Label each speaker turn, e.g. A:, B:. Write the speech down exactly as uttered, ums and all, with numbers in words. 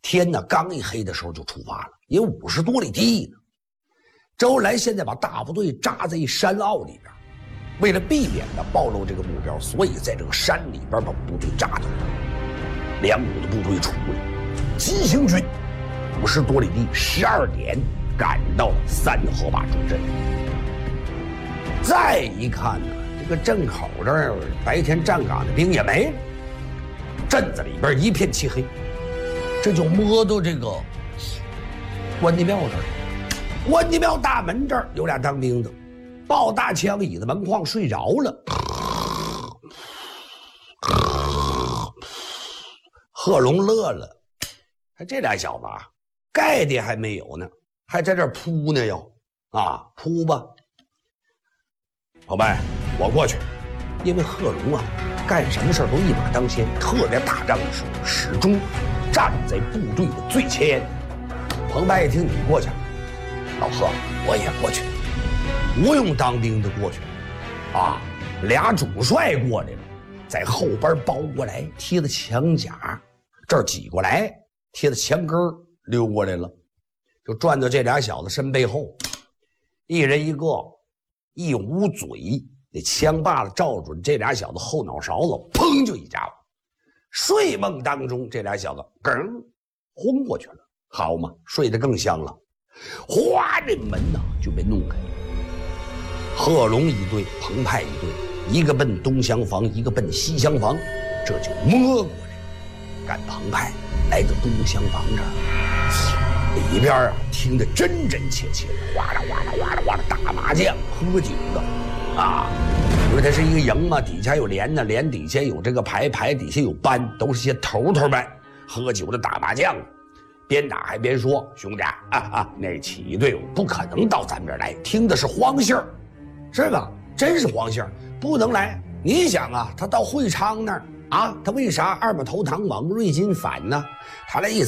A: 天呢刚一黑的时候就出发了，也五十多里地呢。周恩来现在把大部队扎在一山坳里边，为了避免呢暴露这个目标，所以在这个山里边把部队扎住了。两股的部队出来，急行军五十多里地，十二点赶到了三河坝中阵。再一看呢，这个镇口这儿白天站岗的兵也没了，镇子里边一片漆黑。这就摸到这个关帝庙这儿，关帝庙大门这儿有俩当兵的，抱大枪倚在门框睡着了。贺龙乐了，还这俩小子啊，概念还没有呢，还在这儿扑呢要啊扑吧。老白，我过去，因为贺龙啊，干什么事都一马当先，特别打仗的时候始终站在部队的最前沿。彭白一听你过去，老贺我也过去，不用当兵的过去，啊，俩主帅过来了，在后边包过来，贴着墙甲，这儿挤过来，贴着墙根溜过来了，就转到这俩小子身背后，一人一个，一捂嘴，那枪把子照准这俩小子后脑勺子，砰就一家伙。睡梦当中，这俩小子梗昏过去了，好嘛，睡得更香了。哗，这门呢就被弄开了。贺龙一队，彭派一队，一个奔东厢房，一个奔西厢房，这就摸过来，赶彭派来到东厢房这儿，里边啊听得真真切切的，哗啦哗啦哗啦哗啦打麻将喝酒的啊。因为它是一个营嘛，底下有连呢，连底下有这个排，排底下有班，都是些头头们喝酒的打麻将，边打还边说：“兄弟啊啊，那起义队伍不可能到咱们这儿来，听的是荒信儿，是吧？真是荒信儿，不能来。你想啊，他到会昌那儿啊，他为啥二马投唐，往瑞金反呢？他那意思。”